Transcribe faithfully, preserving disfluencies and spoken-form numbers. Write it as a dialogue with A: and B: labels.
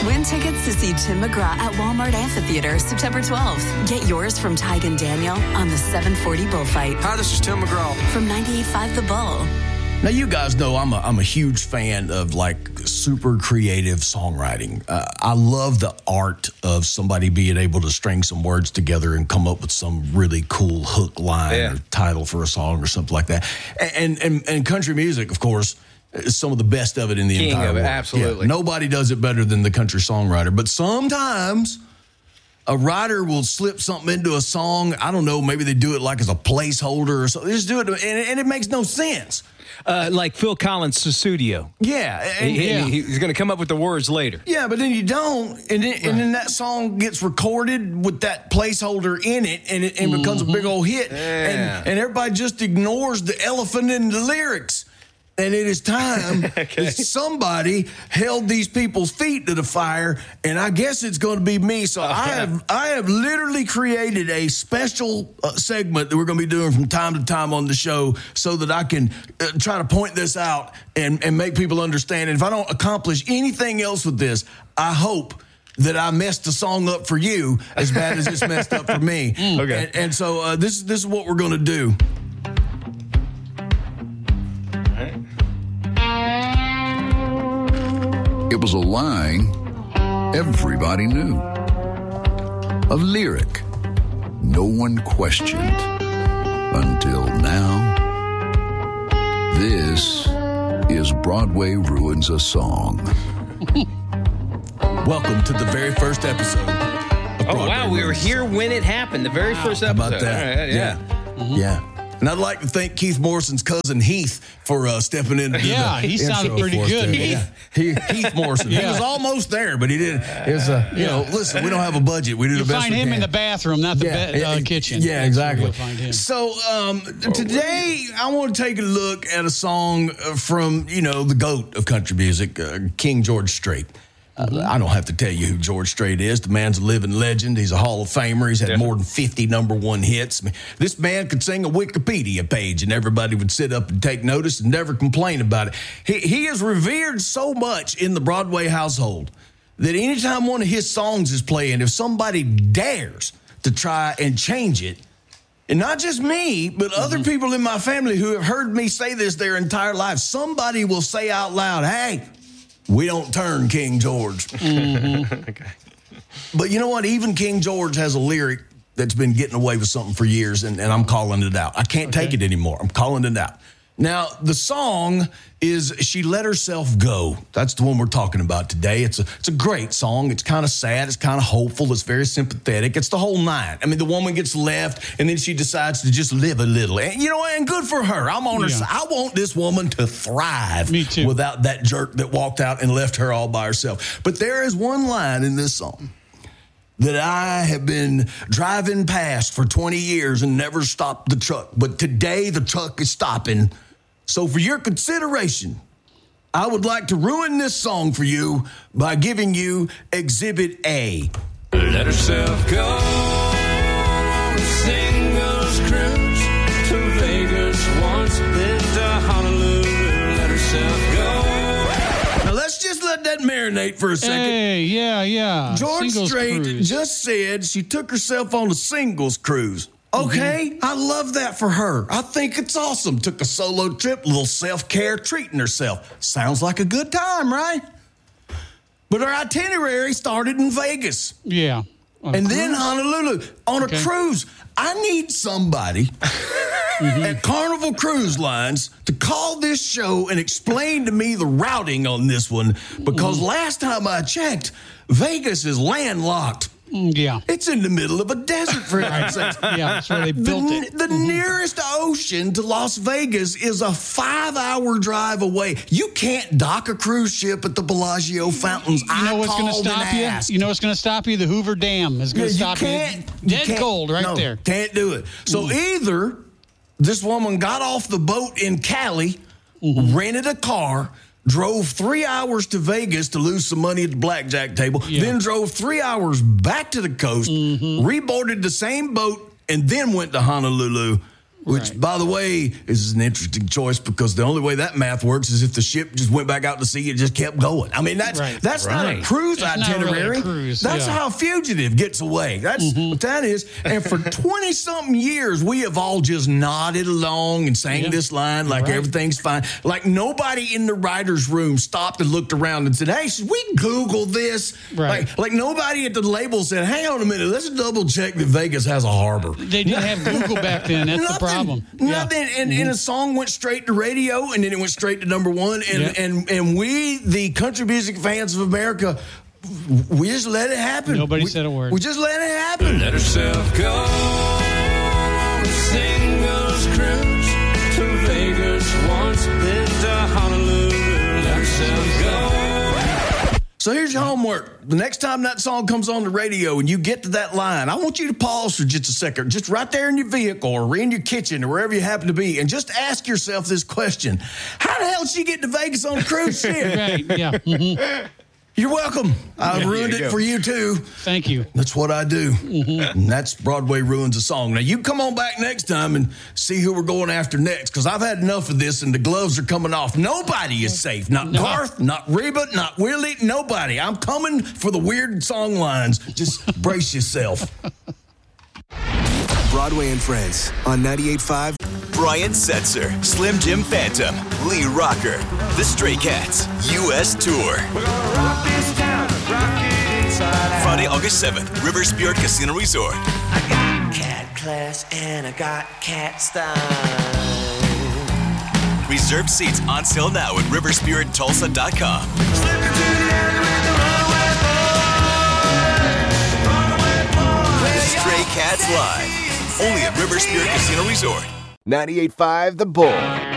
A: Win tickets to see Tim McGraw at Walmart Amphitheater September twelfth. Get yours from Tygan Daniel on the seven forty Bullfight.
B: Hi, this is Tim McGraw
A: from ninety-eight point five The Bull.
C: Now, you guys know I'm a, I'm a huge fan of, like, super creative songwriting. Uh, I love the art of somebody being able to string some words together and come up with some really cool hook line yeah. or title for a song or something like that. And and, and country music, of course, is some of the best of it in the
D: King
C: entire
D: of it,
C: world.
D: absolutely.
C: Yeah, nobody does it better than the country songwriter. But sometimes a writer will slip something into a song. I don't know, maybe they do it like as a placeholder or something. They just do it, and, and it makes no sense.
D: Uh, like Phil Collins' Sussudio.
C: Yeah. And,
D: he,
C: yeah.
D: He's going to come up with the words later.
C: Yeah, but then you don't, and then, right. and then that song gets recorded with that placeholder in it, and it and mm-hmm. becomes a big old hit,
D: yeah.
C: and, and everybody just ignores the elephant in the lyrics. And it is time
D: okay.
C: that somebody held these people's feet to the fire, and I guess it's going to be me. So okay. I have I have literally created a special uh, segment that we're going to be doing from time to time on the show so that I can uh, try to point this out and, and make people understand. And if I don't accomplish anything else with this, I hope that I messed the song up for you as bad as it's messed up for me.
D: Okay.
C: And, and so uh, this, this is what we're going to do.
E: It was a line everybody knew. A lyric no one questioned until now. This is Broadway Ruins a Song.
C: Welcome to the very first episode of Broadway
D: Oh, wow, we were
C: Ruins.
D: here when it happened, the very first
C: How
D: episode.
C: about that?
D: All right, yeah.
C: Yeah. Mm-hmm. yeah. And I'd like to thank Keith Morrison's cousin Heath for uh, stepping in. To do
F: yeah,
C: the
F: he sounded
C: intro
F: pretty
C: for us
F: good.
C: there.
F: Heath.
C: Yeah. He, Heath Morrison.
F: Yeah.
C: He was almost there, but he didn't. It was, uh, you
F: Yeah.
C: know, listen, we don't have a budget. We do
F: You
C: the best
F: find
C: we
F: him
C: can.
F: in the bathroom, not the
C: Yeah,
F: be- uh,
C: yeah,
F: kitchen.
C: Yeah,
F: That's where
C: exactly.
F: you'll find him.
C: So um, today I want to take a look at a song from, you know, the GOAT of country music, uh, King George Strait. Uh, I don't have to tell you who George Strait is. The man's a living legend. He's a Hall of Famer. He's had
D: Yeah.
C: more than fifty number one hits. I mean, this man could sing a Wikipedia page and everybody would sit up and take notice and never complain about it. He, he is revered so much in the Broadway household that anytime one of his songs is playing, if somebody dares to try and change it, and not just me, but mm-hmm. other people in my family who have heard me say this their entire life, somebody will say out loud, hey, we don't turn King George.
F: Mm-hmm.
D: Okay.
C: But you know what? Even King George has a lyric that's been getting away with something for years, and, and I'm calling it out. I can't
F: Okay.
C: take it anymore. I'm calling it out. Now, the song is She Let Herself Go. That's the one we're talking about today. It's a, it's a great song. It's kind of sad. It's kind of hopeful. It's very sympathetic. It's the whole nine. I mean, the woman gets left, and then she decides to just live a little. And, you know, and good for her. I'm on her
F: Yeah.
C: side. I want this woman to thrive
F: Me too.
C: without that jerk that walked out and left her all by herself. But there is one line in this song that I have been driving past for twenty years and never stopped the truck. But today the truck is stopping. So for your consideration, I would like to ruin this song for you by giving you Exhibit A.
B: Let herself go on a singles cruise to Vegas once, then to Honolulu. Let herself go.
C: Now let's just let that marinate for a second.
F: Hey, yeah, yeah.
C: George
F: Singles
C: Strait
F: cruise.
C: just said she took herself on a singles cruise. Okay, mm-hmm. I love that for her. I think it's awesome. Took a solo trip, a little self-care, treating herself. Sounds like a good time, right? But her itinerary started in Vegas.
F: Yeah. On a
C: And then
F: cruise?
C: Honolulu on
F: Okay.
C: a cruise. I need somebody at Carnival Cruise Lines to call this show and explain to me the routing on this one, because last time I checked, Vegas is landlocked.
F: Mm, yeah.
C: It's in the middle of a desert, for heaven's sakes.
F: Yeah, that's where they built
C: the,
F: it.
C: The nearest ocean to Las Vegas is a five-hour drive away. You can't dock a cruise ship at the Bellagio Fountains.
F: You know
C: I
F: what's going to
C: called
F: stop
C: and
F: you?
C: asked.
F: You know what's going to stop you? The Hoover Dam is going
C: Yeah,
F: to stop
C: you. Can't,
F: you. Dead
C: can't-
F: cold right
C: no,
F: there.
C: Can't do it. So either this woman got off the boat in Cali,
F: Mm-hmm.
C: rented a car, drove three hours to Vegas to lose some money at the blackjack table,
F: Yeah.
C: then drove three hours back to the coast,
F: Mm-hmm.
C: reboarded the same boat, and then went to Honolulu. Which,
F: Right.
C: by the way, is an interesting choice because the only way that math works is if the ship just went back out to sea and just kept going. I mean, that's
F: Right.
C: that's not a
D: Right.
C: cruise
F: It's not really a
C: itinerary.
F: cruise,
C: That's
F: yeah.
C: how a fugitive gets away. That's what that is. And for twenty-something years, we have all just nodded along and sang
F: Yeah.
C: this line like
F: Right.
C: everything's fine. Like nobody in the writer's room stopped and looked around and said, hey, should we Google this?
F: Right.
C: Like, like nobody at the label said, hang on a minute, let's double check that Vegas has a harbor.
F: They didn't have Google back then. That's the problem.
C: Nothing.
F: Yeah.
C: And, and a song went straight to radio, and then it went straight to number one. And
F: Yeah.
C: and and we, the country music fans of America, we just let it happen.
F: Nobody
C: we,
F: said a word.
C: We just let it happen.
B: Let herself go on a singles cruise to Vegas once, then to Honolulu. Let herself go.
C: So here's your homework. The next time that song comes on the radio and you get to that line, I want you to pause for just a second, just right there in your vehicle or in your kitchen or wherever you happen to be, and just ask yourself this question. How the hell did she get to Vegas on a cruise ship?
F: Right. Yeah. Mhm.
C: You're welcome. I ruined it for you, too.
F: Thank you.
C: That's what I do. And that's Broadway Ruins a Song. Now, you come on back next time and see who we're going after next, because I've had enough of this and the gloves are coming off. Nobody is safe. Not
F: No.
C: Garth, not Reba, not Willie, nobody. I'm coming for the weird song lines. Just brace yourself.
G: Broadway and Friends on ninety-eight point five.
H: Brian Setzer, Slim Jim Phantom, Lee Rocker, The Stray Cats, U S Tour.
B: We're gonna rock this town, rock it inside out.
H: Friday, August seventh, River Spirit Casino Resort.
I: I got cat class and I got cat style.
H: Reserved seats on sale now at river spirit tulsa dot com.
B: Slip into the alley with the runaway boys. Runaway boys.
H: Stray Cats Live, only at River Spirit Casino Resort.
G: ninety-eight point five The Bull.